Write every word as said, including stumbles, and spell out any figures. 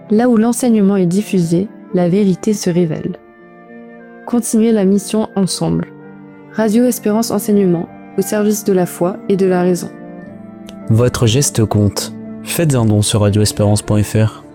Là où l'enseignement est diffusé, la vérité se révèle. Continuez la mission ensemble. Radio Espérance Enseignement, au service de la foi et de la raison. Votre geste compte. Faites un don sur radio espérance point f r.